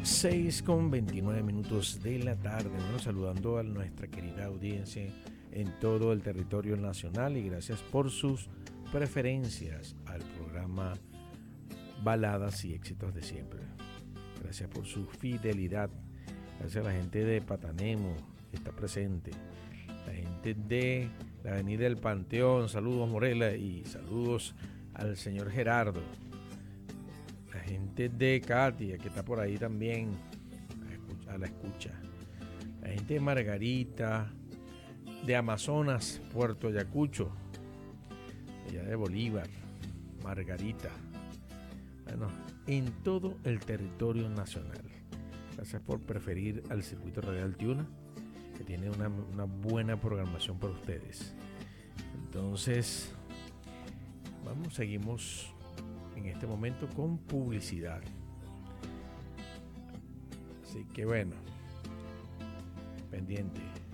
6:29 de la tarde. Bueno, saludando a nuestra querida audiencia en todo el territorio nacional y gracias por sus preferencias al programa Baladas y Éxitos de Siempre. Gracias por su fidelidad. Gracias a la gente de Patanemo que está presente. La gente de la Avenida del Panteón. Saludos, Morela, y saludos al señor Gerardo. La gente de Katia, que está por ahí también a la escucha. La gente de Margarita, de Amazonas, Puerto Ayacucho, allá de Bolívar, Margarita. Bueno, en todo el territorio nacional. Gracias por preferir al Circuito Radial Tiuna, que tiene una buena programación para ustedes. Entonces, seguimos en este momento con publicidad. Así que bueno, pendiente.